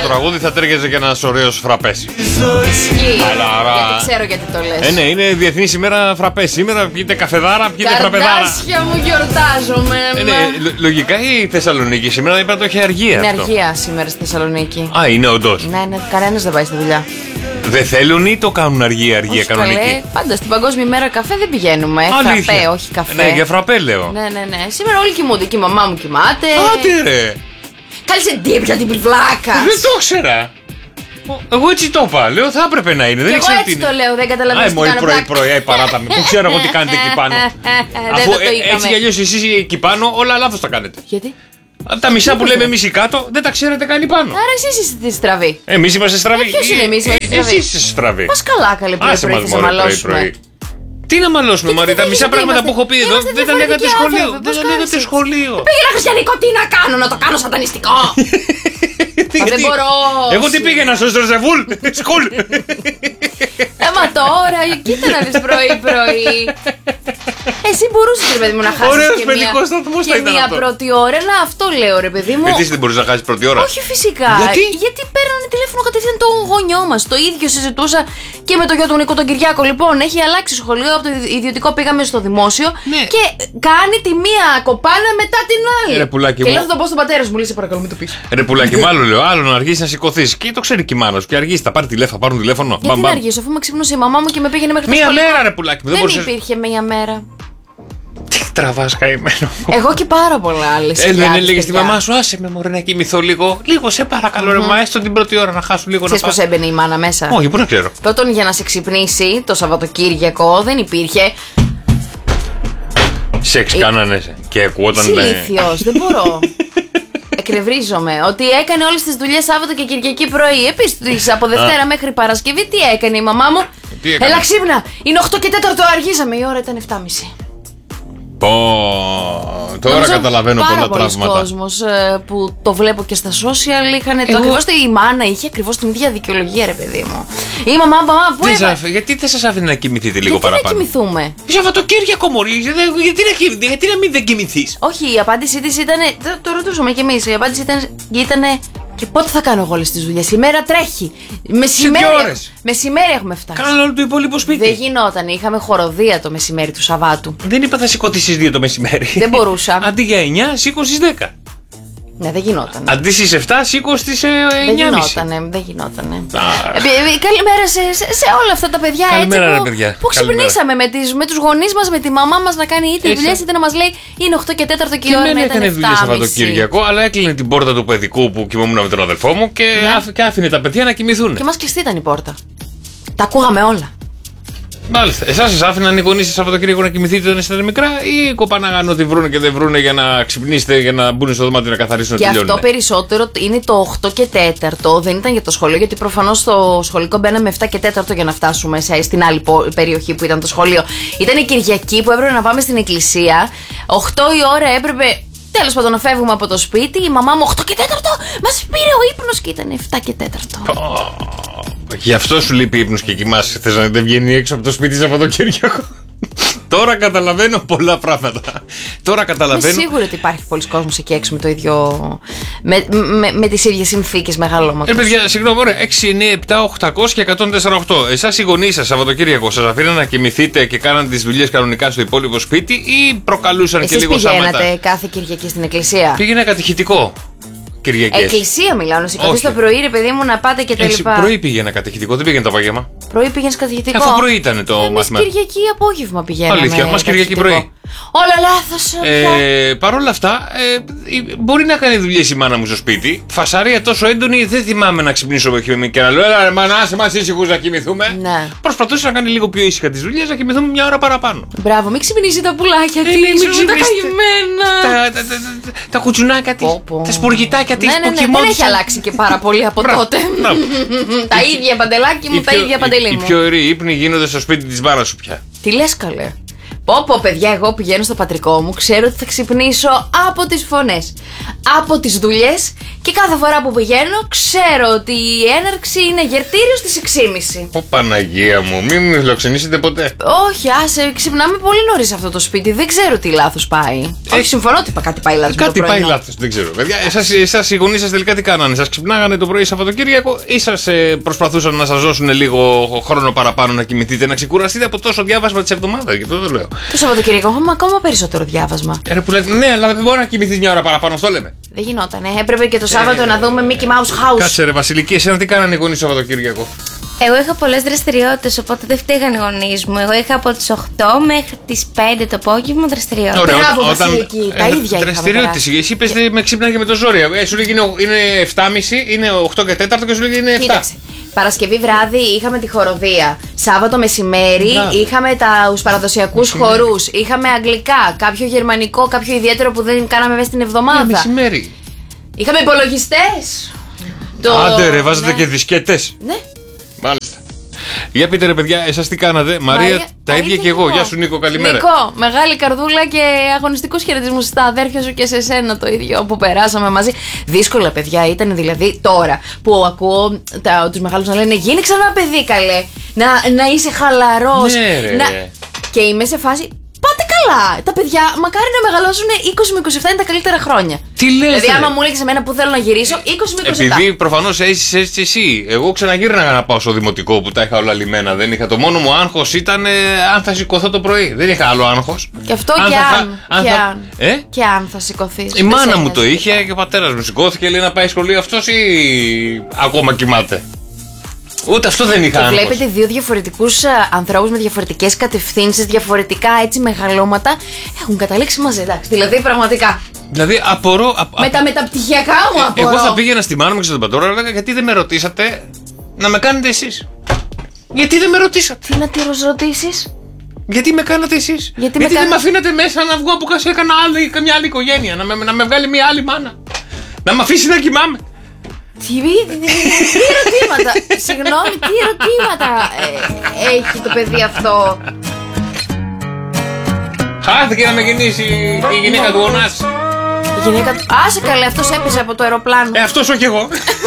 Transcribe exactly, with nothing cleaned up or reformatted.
τραγούδι θα τρέγεται και ένας ωραίος φραπές. Ισχύει. Γιατί ξέρω γιατί το λες. Ε, ναι, είναι Διεθνής ημέρα φραπές. Σήμερα πιείτε καφεδάρα, πιείτε φραπεδάρα. Καρδάσια μου γιορτάζομαι. Ε, ναι, λο- λογικά η Θεσσαλονίκη σήμερα είπα το έχει αργία. Είναι αυτό. αργία σήμερα στη Θεσσαλονίκη. Α, είναι όντως. Ναι, ναι, κανένας δεν πάει στη δουλειά. Δεν θέλουν ή το κάνουν αργία, αργία Όχι, κανονική. καλέ, πάντα στην Παγκόσμια ημέρα καφέ δεν πηγαίνουμε. Αλήθεια. Φραπέ, όχι καφέ. Ναι, για φραπέ λέω. Ναι, ναι, ναι. Σήμερα όλοι κοιμούνται. Και η μαμά μου κοιμάται. Άντε ρε. Κάλεσε ντύπια την πλάκα. Δεν το ήξερα. Εγώ έτσι το είπα. Λέω θα έπρεπε να είναι. Και Δεν εγώ ήξερα έτσι τι το είναι. λέω, δεν καταλαβαίνω. Άι, μόλι πρωί πρωί, άι, παράτα με. Πού ξέρω εγώ τι κάνετε εκεί πάνω. Αφού Δεν το ε, είχαμε. έτσι κι αλλιώς εσείς εκεί πάνω όλα λάθος τα κάνετε. Γιατί? Τα μισά που λέμε εμείς οι κάτω δεν τα ξέρετε καν οι πάνω. Άρα εσείς είστε τη στραβή. Εμείς είμαστε στραβοί. Ε, ποιος είναι εμείς είμαστε Ε, στραβοί? Εσείς είστε στραβοί. Μας καλά καλή πρωί Άσε πρωί μας θα σε μωρέ πρωί μαλώσουμε. πρωί. Τι να μαλώσουμε, Μαρή, τα δεν μισά γιατί πράγματα που είμαστε- έχω πει εδώ είμαστε δεν τα λέγατε διαφορετικοί σχολείο. άνθρωποι, Δεν πώς τα κάνεις λέγατε έτσι? σχολείο. Πήγαινα χριστιανικό, τι να κάνω, να το κάνω σατανιστικό. Τι, δεν γιατί- μπορώ. Εγώ τι πήγαινα στο Ζερζεβούλ, σκουλ. Ε, μα τώρα, κοίτα να δεις πρωί πρωί. Εσύ μπορούσες ρε παιδί μου να χάσεις Ωραίος και παιδικός μία, σταθμός θα και ήταν μία αυτό. πρώτη ώρα, αλλά αυτό λέω ρε παιδί μου. Γιατί εσύ δεν μπορείς να χάσεις πρώτη ώρα. Όχι φυσικά. Γιατί? Γιατί παίρνανε τηλέφωνο κατευθείαν το γονιό μας. Το ίδιο συζητούσα και με το γιο του Νίκο τον Κυριάκο. Λοιπόν, έχει αλλάξει σχολείο, από το ιδιωτικό πήγαμε στο δημόσιο Ναι. και κάνει τη μία κοπάνα μετά την άλλη. Ρε πουλάκι και μου. λέω θα το πω στον πατέρα σου, μου λέει σε παρακαλώ μην το πεις. Ρε πουλάκι, μάλλον λέω, άλλο να αργήσει να σηκωθεί. Και το ξέρει και η μάνα σου. Και αργήσει, θα πάρει τηλέφωνο, θα πάρουν τηλέφωνο. Γιατί Μπαμ, να μπαμ. αργήσω, αφού με ξύπνησε η μαμά μου και με πήγαινε μέχρι το Μία σχολείο. μέρα, ρε πουλάκι μου. Δεν Δεν μπορούσε. υπήρχε μία μέρα. Τι τραβάς καημένο. Εγώ και πάρα πολλά άλλες. Έλα, χιλιάδες ναι, λέγε στη παιδιά. μαμά σου, άσε με μωρέ να κοιμηθώ λίγο. Λίγο, σε παρακαλώ, ρε μα, έστω την πρώτη ώρα να χάσω λίγο να Ξέρεις πάω. πώς έμπαινε η μάνα μέσα. Όχι, πού να ξέρω. Πρώτον για να σε ξυπνήσει το Σαββατοκύριακο δεν υπήρχε. Σεξ κάνανε και ακούγονταν. Είσαι ηλίθιος, δεν μπορώ. Εκνευρίζομαι ότι έκανε όλες τις δουλειές Σάββατο και Κυριακή πρωί. Επίσης από Δευτέρα μέχρι Παρασκευή τι έκανε η μαμά μου. Τι έκανε? Έλα ξύπνα, είναι οκτώ και τέταρτο, αργήσαμε, η ώρα ήταν επτά και μισή. Πω, τώρα Νομίζω καταλαβαίνω πάρα πολλά πολλοί τραύματα. κόσμος ε, που το βλέπω και στα social είχαν το ακριβώς το, η μάνα είχε ακριβώς την ίδια δικαιολογία ρε παιδί μου. Η μαμά, μαμά, πού Τι έβα- σας άφη- Γιατί δεν σας άφηνε να κοιμηθείτε λίγο Γιατί να παραπάνω. κοιμηθούμε. Σαββατοκύριακο μωρή, γιατί να, κοιμη- γιατί να μην δεν κοιμηθείς. Όχι, η απάντησή της ήταν. Το, το ρωτούσαμε κι εμείς. Η απάντηση ήταν. Ήτανε, και πότε θα κάνω εγώ όλες τις δουλειές. Η μέρα τρέχει. Μεσημέρι, δύο ώρες? μεσημέρι έχουμε φτάσει. Κάνανε όλο το υπόλοιπο σπίτι. Δεν γινόταν. Είχαμε χοροδία το μεσημέρι του Σαββάτου. Δεν είπα θα σηκωθεί στις δύο το μεσημέρι. Δεν μπορούσα. Αντί για εννιά, σήκω στις δέκα. Ναι, δεν γινόταν. Αντί στις επτά, σήκω στις ε, Δεν εννιά και μισή. γινότανε, δεν γινότανε. Α. Ε, ε, Καλημέρα σε, σε, σε όλα αυτά τα παιδιά Καλημέρα, έτσι ρε που, παιδιά. που Καλημέρα. ξυπνήσαμε με, τις, με τους γονείς μας, με τη μαμά μας να κάνει είτε Έτσι. δουλειές είτε να μας λέει είναι οκτώ και τέταρτο και η Και ώρα δεν να ήταν έκανε δουλειά επτά και μισή. Σαββατοκύριακο, αλλά έκλεινε την πόρτα του παιδικού που κοιμόμουν με τον αδελφό μου και, Ναι. άφ- και άφηνε τα παιδιά να κοιμηθούν. Και μας κλειστή ήταν η πόρτα. Τα ακούγαμε όλα. Μάλιστα. Εσάς σας άφηναν οι γονείς σας Σαββατοκύριακο να κοιμηθείτε όταν είστε μικρά ή κοπανάγαν ότι βρούνε και δεν βρούνε για να ξυπνήσετε, για να μπουν στο δωμάτιο να καθαρίσουν Και να τελειώνουν. αυτό περισσότερο είναι το οκτώ και τέταρτο, δεν ήταν για το σχολείο, γιατί προφανώς στο σχολικό μπαίναμε επτά και τέταρτο για να φτάσουμε σε, στην άλλη πο- περιοχή που ήταν το σχολείο. Ήταν η Κυριακή που έπρεπε να πάμε στην εκκλησία, οκτώ η ώρα έπρεπε. Τέλος πάντων να φεύγουμε από το σπίτι, η μαμά μου οκτώ και τέταρτο μας πήρε ο ύπνος και ήταν επτά και τέταρτο. Γι' αυτό σου λείπει ύπνος και κοιμάσαι. Θες να δεν βγαίνει έξω από το σπίτι Σαββατοκύριακο. Τώρα καταλαβαίνω πολλά πράγματα. Τώρα Είμαι καταλαβαίνω. σίγουρη ότι υπάρχει πολλοί κόσμος εκεί έξω με το ίδιο. με, με, με τις ίδιες συνθήκες μεγαλώματος. Ε, παιδιά, συγγνώμη, ωραία. έξι, εννιά, επτά, οκτακόσια και εκατόν τέσσερα οκτώ. Εσάς οι γονείς σας Σαββατοκύριακο σας αφήναν να κοιμηθείτε και κάναν τις δουλειές κανονικά στο υπόλοιπο σπίτι ή προκαλούσαν Εσείς και λίγο πηγαίνατε σάματα? κάθε Κυριακή στην εκκλησία. Πήγαινε κατηχητικό. Κυριακές. Εκκλησία μιλάω, να σηκωθεί Όχι. το πρωί, ρε παιδί μου, να πάτε και τα Εσύ λοιπά. πρωί πήγαινε κατηχητικό, δεν πήγαινε το απόγευμα. Πρωί πήγαινε καθηγητικό. Αφού πρωί ήταν το Εμείς μάθημα. Κυριακή απόγευμα πηγαίναμε. Αλήθεια, μας Κυριακή καθηγητικό. πρωί. Όλα λάθος. Ε, Παρ' όλα αυτά, ε, μπορεί να κάνει δουλειές η μάνα μου στο σπίτι. Φασαρία τόσο έντονη, δεν θυμάμαι να ξυπνήσω και να λέω: Έλα, ρε μάνα, άσε μας ήσυχους να κοιμηθούμε. Ναι. Προσπαθούσα να κάνει λίγο πιο ήσυχα τις δουλειές, να κοιμηθούμε μια ώρα παραπάνω. Μπράβο, μην ξυπνήσει τα πουλάκια Ε, της, μην μου, τα ξυπνήσετε. καημένα. Τα, τα, τα, τα, τα κουτσουνάκια της, Πω, πω. τα σπουργητάκια της Ναι, που ναι, ναι, δεν κοιμόντουσαν. έχει αλλάξει και πάρα πολύ από Μπράβο, τότε. μπράβο. Τα ίδια παντελάκι μου, Οι τα πιο- ίδια οι- παντελή Οι μου. πιο ωραίοι ύπνοι γίνονται στο σπίτι της μάνας σου πια. Τι λες καλέ. Πω πω παιδιά, εγώ πηγαίνω στο πατρικό μου, ξέρω ότι θα ξυπνήσω από τις φωνές, από τις δουλειές Και κάθε φορά που πηγαίνω, ξέρω ότι η έναρξη είναι γερτήριο στις έξι και μισή. Ω Παναγία μου, μην με φιλοξενήσετε ποτέ. Όχι, άσε, ξυπνάμε πολύ νωρίς αυτό το σπίτι. Δεν ξέρω τι λάθος πάει. Ε, Όχι, συμφωνώ ότι κάτι πάει λάθος. Κάτι πάει λάθος, δεν ξέρω. Παιδιά, εσάς, εσάς οι γονείς σας τελικά τι κάνανε? Σας ξυπνάγανε το πρωί Σαββατοκύριακο ή σας ε, προσπαθούσαν να σας δώσουν λίγο χρόνο παραπάνω να κοιμηθείτε, να ξεκουραστείτε από τόσο διάβασμα της εβδομάδας? Και αυτό το λέω. Το Σαββατοκύριακο έχουμε ακόμα περισσότερο διάβασμα. Ε, που λέτε, ναι, αλλά δεν μπορεί να κοιμηθεί μια ώρα παραπάνω, αυτό λέμε. Δεν γινόταν. Ε. Έπρεπε και το Σάββατο ε, να δούμε Mickey Mouse House. Κάτσε ρε Βασιλική, εσένα τι κάνανε οι γονείς το Σαββατοκύριακο? Εγώ είχα πολλές δραστηριότητες, οπότε δεν φταίγαν οι γονείς μου. Εγώ είχα από τις οκτώ μέχρι τις πέντε το απόγευμα δραστηριότητες. Ωραία, Μπράβο, Βασιλική, τα ίδια δραστηριότητες. Εσύ είπες με ξύπναγε με το ζόρι. Ε, σου λέγει είναι εφτά και μισή, είναι οκτώ και τέταρτο και σου λέγει είναι εφτά. Κοίταξε. Παρασκευή βράδυ είχαμε τη χοροδία. Σάββατο μεσημέρι Μπράβο. είχαμε τους παραδοσιακούς χορούς. Είχαμε αγγλικά, κάποιο γερμανικό, κάποιο ιδιαίτερο που δεν κάναμε μέσα στην εβδομάδα. Ναι, μεσημέρι. Είχαμε υπολογιστές. Το... Άντε ρε, βάζετε ναι. και δισκέτες. Ναι. Μάλιστα. Για πείτε ρε παιδιά, εσάς τι κάνατε? Μαρία, Μαρία τα ίδια και εγώ. Γεια σου Νίκο, καλημέρα. Νίκο, μεγάλη καρδούλα και αγωνιστικούς χαιρετισμούς στα αδέρφια σου και σε σένα το ίδιο που περάσαμε μαζί. Δύσκολα παιδιά ήταν, δηλαδή τώρα που ακούω τα, τους μεγάλους να λένε γίνει ξανά παιδί καλέ, να, να είσαι χαλαρός. Ναι, ρε. Να... Και είμαι σε φάση πάτε καλά. Τα παιδιά μακάρι να μεγαλώσουν είκοσι με είκοσι επτά, είναι τα καλύτερα χρόνια. Τι λες? Δηλαδή, άμα μου έλεγες εμένα που θέλω να γυρίσω, είκοσι με είκοσι επτά. Επειδή προφανώς έζησες έτσι εσύ. Εγώ ξαναγύρναγα να πάω στο δημοτικό που τα είχα όλα λιμένα. Δεν είχα. Το μόνο μου άγχος ήταν ε, αν θα σηκωθώ το πρωί. Δεν είχα άλλο άγχος. Και αυτό αν και, θα, αν, αν και, θα, αν, ε? και αν θα σηκωθείς. Η μάνα μου το είχε και ο πατέρας μου σηκώθηκε. Λέει να πάει σχολείο αυτός ή ακόμα κοιμάται. Ούτε αυτό δεν είχα. Και βλέπετε δύο διαφορετικούς ανθρώπους με διαφορετικές κατευθύνσεις, διαφορετικά έτσι μεγαλώματα, έχουν καταλήξει μαζί. Εντάξει, δηλαδή πραγματικά. Δηλαδή απορώ. Α, με τα μεταπτυχιακά μου απορώ. Εγώ θα πήγαινα στη μάνα μου και στον πατέρα, έλεγα γιατί δεν με ρωτήσατε να με κάνετε εσείς? Γιατί δεν με ρωτήσατε? Τι να τη ρωτήσεις? Γιατί με κάνατε εσείς? Γιατί, γιατί με δεν κάνα... με αφήνατε μέσα να βγω από κάτω, έκανα άλλη, καμιά άλλη οικογένεια, να με, να με βγάλει μια άλλη μάνα, να με αφήσει να κοιμάμαι. Τι, τι ερωτήματα, συγγνώμη, τι ερωτήματα ε, έχει το παιδί αυτό? Χάθηκε να με γεννήσει η γυναίκα του Ωνάς. Η γυναίκα του... Άσε καλέ, αυτός έπεσε από το αεροπλάνο. Ε, αυτός όχι εγώ.